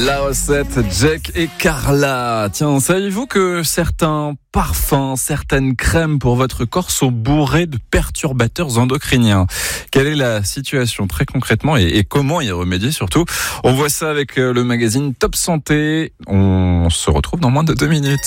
La recette, Jack et Carla. Tiens, savez-vous que certains parfums, certaines crèmes pour votre corps sont bourrés de perturbateurs endocriniens? Quelle est la situation très concrètement et comment y remédier surtout? On voit ça avec le magazine Top Santé. On se retrouve dans moins de 2 minutes.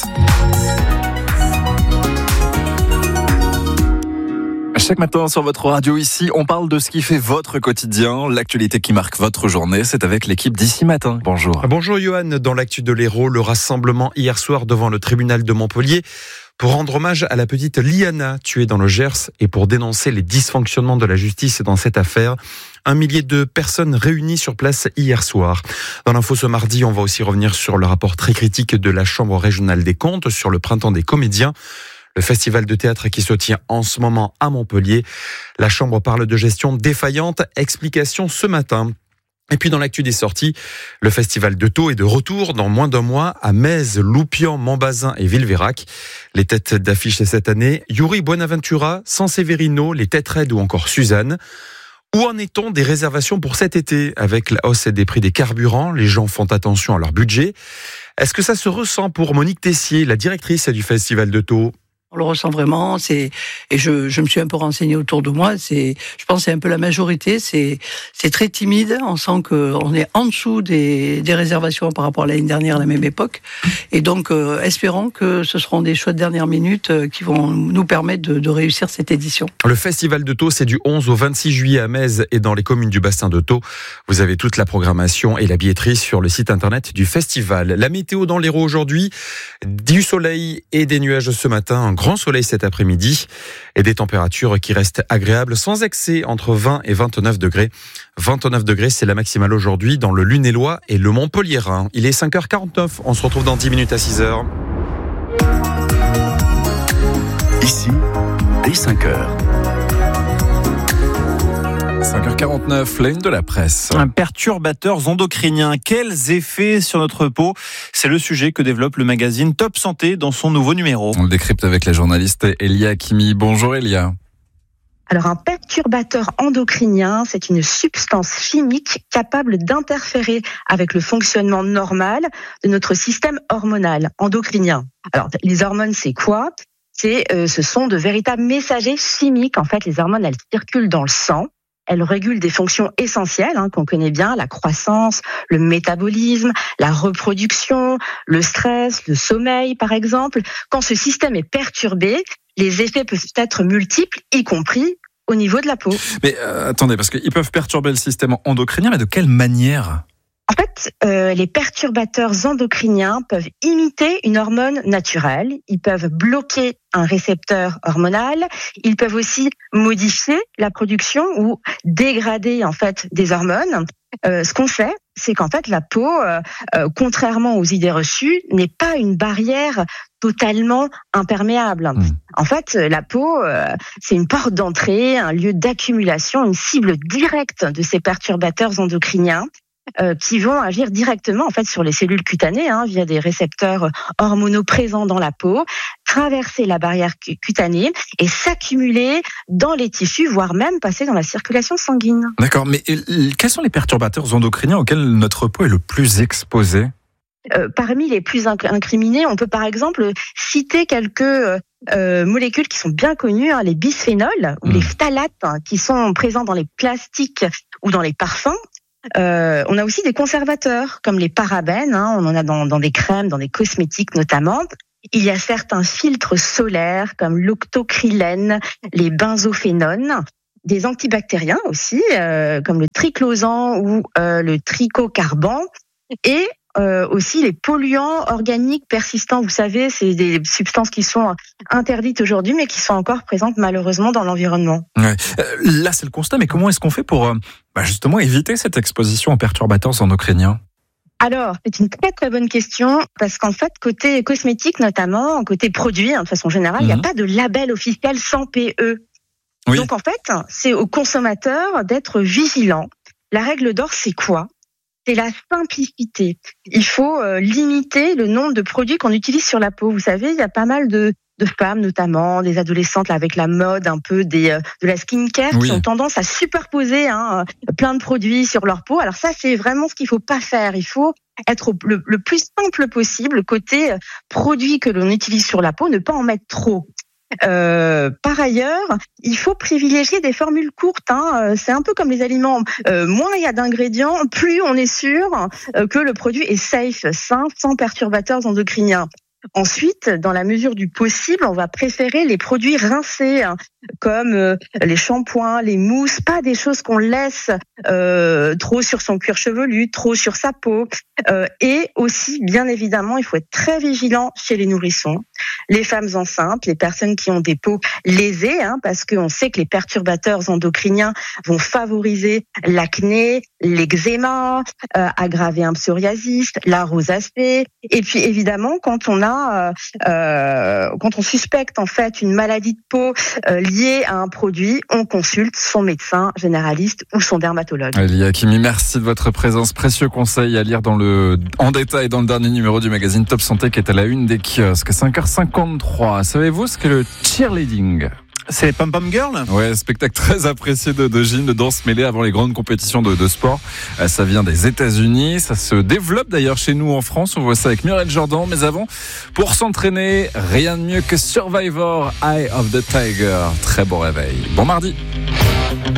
Chaque matin sur votre radio ici, on parle de ce qui fait votre quotidien, l'actualité qui marque votre journée. C'est avec l'équipe d'Ici Matin. Bonjour. Bonjour Johan, dans l'actu de l'Hérault, le rassemblement hier soir devant le tribunal de Montpellier pour rendre hommage à la petite Liana tuée dans le Gers et pour dénoncer les dysfonctionnements de la justice dans cette affaire. 1 millier de personnes réunies sur place hier soir. Dans l'info ce mardi, on va aussi revenir sur le rapport très critique de la Chambre régionale des comptes sur le printemps des comédiens. Le festival de théâtre qui se tient en ce moment à Montpellier. La Chambre parle de gestion défaillante. Explication ce matin. Et puis dans l'actu des sorties, le festival de Thau est de retour dans moins d'un mois à Metz, Loupian, Montbazin et Villeveyrac. Les têtes d'affiche cette année, Yuri Buenaventura, Sanseverino, les Têtes Raides ou encore Suzanne. Où en est-on des réservations pour cet été? Avec la hausse des prix des carburants, les gens font attention à leur budget. Est-ce que ça se ressent pour Monique Tessier, la directrice du festival de Thau? On le ressent vraiment, et je me suis un peu renseignée autour de moi, je pense que c'est un peu la majorité, c'est très timide, on sent qu'on est en dessous des réservations par rapport à l'année dernière à la même époque, et donc espérons que ce seront des choix de dernière minute qui vont nous permettre de réussir cette édition. Le festival de Thau, c'est du 11 au 26 juillet à Metz et dans les communes du bassin de Thau. Vous avez toute la programmation et la billetterie sur le site internet du festival. La météo dans l'Hérault aujourd'hui, du soleil et des nuages ce matin, un grand soleil cet après-midi et des températures qui restent agréables sans excès entre 20 et 29 degrés. 29 degrés, c'est la maximale aujourd'hui dans le Lunélois et le Montpelliérain. Il est 5h49, on se retrouve dans 10 minutes à 6h. Ici, dès 5h. 5h49, la une de la presse. Perturbateurs endocriniens, quels effets sur notre peau? C'est le sujet que développe le magazine Top Santé dans son nouveau numéro. On le décrypte avec la journaliste Elia Hakimi. Bonjour Elia. Alors un perturbateur endocrinien, c'est une substance chimique capable d'interférer avec le fonctionnement normal de notre système hormonal endocrinien. Alors les hormones, c'est quoi? Ce sont de véritables messagers chimiques. En fait, les hormones, elles circulent dans le sang. Elle régule des fonctions essentielles qu'on connaît bien, la croissance, le métabolisme, la reproduction, le stress, le sommeil par exemple. Quand ce système est perturbé, les effets peuvent être multiples, y compris au niveau de la peau. Mais attendez, parce qu'ils peuvent perturber le système endocrinien, mais de quelle manière ? En fait, les perturbateurs endocriniens peuvent imiter une hormone naturelle. Ils peuvent bloquer un récepteur hormonal. Ils peuvent aussi modifier la production ou dégrader en fait des hormones. Ce qu'on fait, c'est qu'en fait la peau, contrairement aux idées reçues, n'est pas une barrière totalement imperméable. En fait, la peau, c'est une porte d'entrée, un lieu d'accumulation, une cible directe de ces perturbateurs endocriniens. Qui vont agir directement en fait sur les cellules cutanées via des récepteurs hormonaux présents dans la peau, traverser la barrière cutanée et s'accumuler dans les tissus, voire même passer dans la circulation sanguine. D'accord, mais quels sont les perturbateurs endocriniens auxquels notre peau est le plus exposée ? Parmi les plus incriminés, on peut par exemple citer quelques molécules qui sont bien connues, les bisphénols ou les phtalates qui sont présents dans les plastiques ou dans les parfums. On a aussi des conservateurs comme les parabènes, on en a dans des crèmes, dans des cosmétiques notamment. Il y a certains filtres solaires comme l'octocrylène, les benzophénones, des antibactériens aussi comme le triclosan ou le trichocarban et aussi les polluants organiques persistants. Vous savez, c'est des substances qui sont interdites aujourd'hui, mais qui sont encore présentes malheureusement dans l'environnement. Ouais. Là, c'est le constat, mais comment est-ce qu'on fait pour justement éviter cette exposition aux perturbateurs endocriniens ? Alors, c'est une très très bonne question, parce qu'en fait, côté cosmétique notamment, côté produit, de façon générale, il n'y a pas de label officiel sans PE. Oui. Donc en fait, c'est aux consommateurs d'être vigilants. La règle d'or, c'est quoi ? C'est la simplicité. Il faut limiter le nombre de produits qu'on utilise sur la peau. Vous savez, il y a pas mal de femmes, notamment des adolescentes là, avec la mode un peu de la skincare, qui ont tendance à superposer plein de produits sur leur peau. Alors ça, c'est vraiment ce qu'il faut pas faire. Il faut être le plus simple possible côté produit que l'on utilise sur la peau, ne pas en mettre trop. Par ailleurs, il faut privilégier des formules courtes. C'est un peu comme les aliments. Moins il y a d'ingrédients, plus on est sûr que le produit est safe, sain, sans perturbateurs endocriniens. Ensuite, dans la mesure du possible, on va préférer les produits rincés, comme les shampoings, les mousses, pas des choses qu'on laisse trop sur son cuir chevelu, trop sur sa peau. Et aussi, bien évidemment, il faut être très vigilant chez les nourrissons, les femmes enceintes, les personnes qui ont des peaux lésées, parce qu'on sait que les perturbateurs endocriniens vont favoriser l'acné, l'eczéma, aggraver un psoriasis, la rosacée. Et puis évidemment, quand on suspecte en fait une maladie de peau liée à un produit, on consulte son médecin généraliste ou son dermatologue. Elie Hakimi, merci de votre présence. Précieux conseil à lire en détail dans le dernier numéro du magazine Top Santé qui est à la une des kiosques. 5h53. Savez-vous ce qu'est le cheerleading ? C'est les pom-pom girls ? Ouais, spectacle très apprécié de gym, de danse mêlée avant les grandes compétitions de sport. Ça vient des États-Unis, ça se développe d'ailleurs chez nous en France. On voit ça avec Muriel Jordan. Mais avant, pour s'entraîner, rien de mieux que Survivor, Eye of the Tiger. Très bon réveil. Bon mardi.